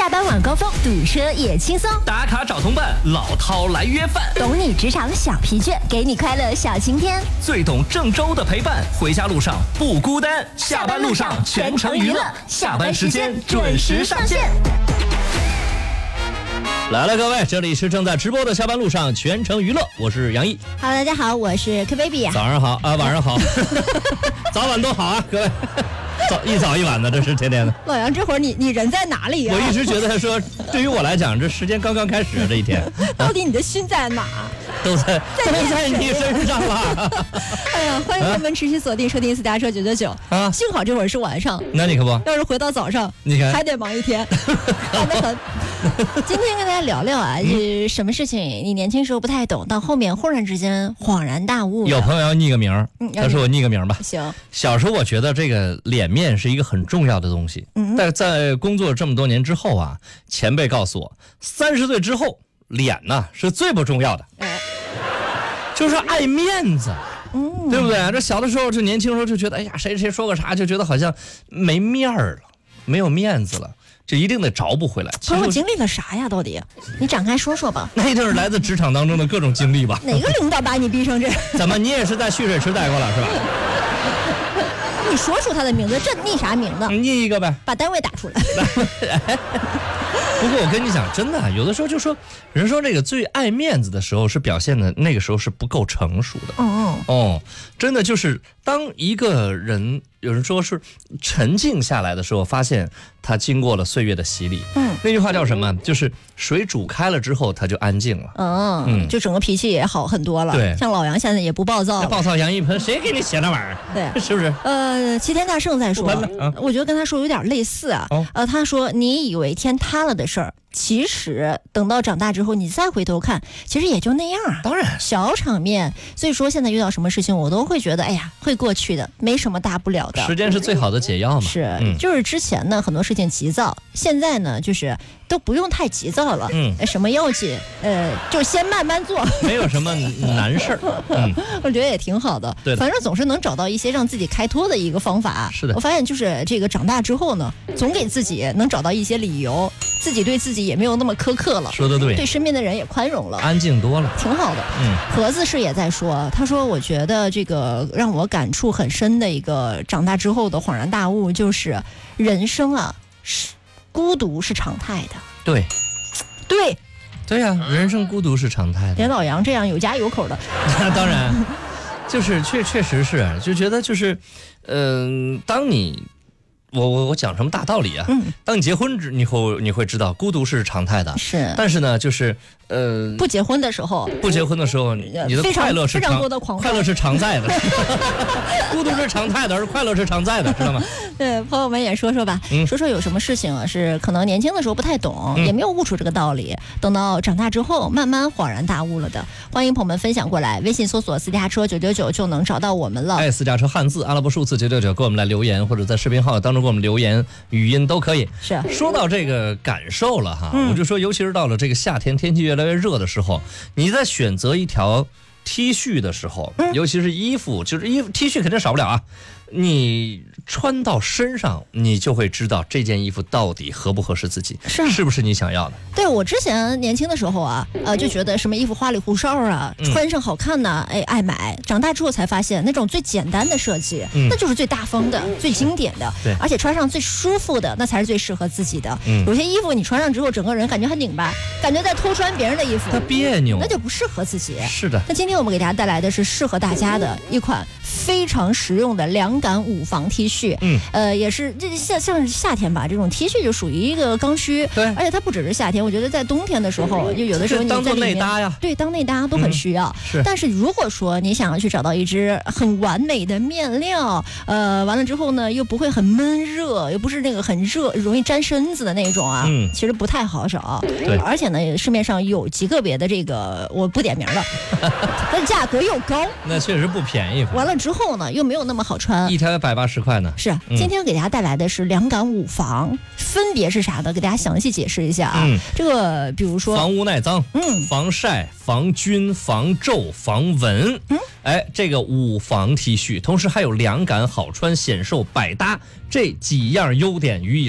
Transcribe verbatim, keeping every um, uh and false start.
下班晚高峰堵车也轻松， 打卡找同伴，老饕来约饭， 懂你职场小疲倦，给你快乐小晴天， 最懂郑州的陪伴，回家路上不孤单，下班路上全程娱乐，下班时间准时上线。来了，各位，这里是正在直播的下班路上全程娱乐，我是杨毅。 Hello， 大家好，我是 K baby 啊。 早上好啊，晚上好，早晚都好啊，各位。早一早一晚的，这是天天的。 老杨，这会儿你你人在哪里啊？ 我一直觉得他说，对于我来讲，这时间刚刚开始这一天。 到底你的心在哪？ 都在都在你身上了。 哎呀，欢迎朋友们持续锁定收听私家车九九九啊！幸好这会儿是晚上， 那你可不， 要是回到早上， 你看还得忙一天，忙得很。今天跟大家聊聊啊，是什么事情你年轻时候不太懂，到后面忽然之间恍然大悟。 有朋友要拟个名儿， 嗯， 他说我拟个名吧。 行。 小时候我觉得这个脸面是一个很重要的东西，嗯，但是在工作这么多年之后啊，前辈告诉我，三十岁之后脸呢是最不重要的，哎，就是爱面子。嗯，对不对？这小的时候就年轻时候就觉得，哎呀，谁谁说个啥，就觉得好像没面儿了，没有面子了，就一定得找补回来。 朋友经历了啥呀？到底你展开说说吧。 那一定是来自职场当中的各种经历吧？ 哪个领导把你逼成这？ 怎么你也是在蓄水池待过了是吧？ 你说出他的名字，这拟啥名字？ 拟一个呗， 把单位打出来。 不过我跟你讲，真的，有的时候就说，人说这个最爱面子的时候是表现的那个时候是不够成熟的。哦哦，真的就是当一个人，有人说是沉静下来的时候，发现他经过了岁月的洗礼。嗯，那句话叫什么？就是水煮开了之后，他就安静了。嗯嗯，就整个脾气也好很多了。 对， 像老杨现在也不暴躁。 暴躁杨一喷，谁给你写那玩意儿？ 对， 是不是？ 呃，齐天大圣在说， 啊、 我觉得跟他说有点类似啊。哦、呃，他说你以为天塌了的事儿，其实等到长大之后，你再回头看，其实也就那样啊。 当然， 小场面。所以说现在遇到什么事情，我都会觉得，哎呀，会过去的，没什么大不了的。 时间是最好的解药嘛。 是，嗯、就是之前呢，很多事情急躁，现在呢，就是都不用太急躁了。嗯，什么要紧，呃，就先慢慢做， 没有什么难事儿。嗯， 我觉得也挺好的。 对的， 反正总是能找到一些让自己开脱的一个方法。 是的， 我发现就是这个长大之后呢，总给自己能找到一些理由，自己对自己也没有那么苛刻了。 说得对， 对身边的人也宽容了， 安静多了， 挺好的。嗯，盒子是也在说，他说我觉得这个让我感触很深的一个长大之后的恍然大悟，就是人生啊，是孤独是常态的。 对， 对， 对呀、啊，人生孤独是常态的。 连老杨这样有家有口的， 那当然，就是确确实是，就觉得就是，嗯、呃，当你。我我我讲什么大道理啊？嗯，当你结婚之以后，你会知道孤独是常态的。 是， 但是呢，就是呃， 不结婚的时候， 不结婚的时候，你的快乐是非常多的狂快乐是常在的，孤独是常态的，而快乐是常在的，知道吗？ 对，朋友们也说说吧，嗯、说说有什么事情啊，是可能年轻的时候不太懂，嗯、也没有悟出这个道理，等到长大之后慢慢恍然大悟了的。欢迎朋友们分享过来，微信搜索私家车九九九就能找到我们了。 哎，私家车汉字阿拉伯数字九九九，给我们来留言，或者在视频号当中给我们留言，语音都可以。 是， 说到这个感受了哈，嗯、我就说，尤其是到了这个夏天，天气越来越热的时候，你在选择一条 T 恤的时候，嗯、尤其是衣服，就是衣服 T 恤肯定少不了啊。你穿到身上，你就会知道这件衣服到底合不合适自己， 是是不是你想要的。 对，我之前年轻的时候啊，呃，就觉得什么衣服花里胡哨啊，嗯、穿上好看呢，哎，爱买。长大之后才发现，那种最简单的设计，嗯、那就是最大风的、最经典的， 对， 而且穿上最舒服的，那才是最适合自己的。嗯、有些衣服你穿上之后，整个人感觉很拧巴，感觉在偷穿别人的衣服， 它别扭， 那就不适合自己。 是的。 那今天我们给大家带来的是适合大家的一款非常实用的凉感五防 T 恤，嗯，呃，也是这像像夏天吧，这种 T 恤就属于一个刚需， 对， 而且它不只是夏天，我觉得在冬天的时候，就有的时候你在里面当做内搭呀， 对，当内搭都很需要。 是， 但是如果说你想要去找到一支很完美的面料，呃，完了之后呢，又不会很闷热，又不是那个很热容易粘身子的那种啊，嗯，其实不太好找。 对， 而且呢，市面上有极个别的这个我不点名了，但价格又高， 那确实不便宜。 完了之后呢，又没有那么好穿， 一条百八十块呢。 是，嗯、今天给大家带来的是凉感五防，分别是啥呢？给大家详细解释一下啊。嗯、这个比如说防污耐脏，嗯，防晒、防菌、防皱、防蚊。嗯，哎，这个五防 T 恤，同时还有凉感、好穿、显瘦、百搭这几样优点于一。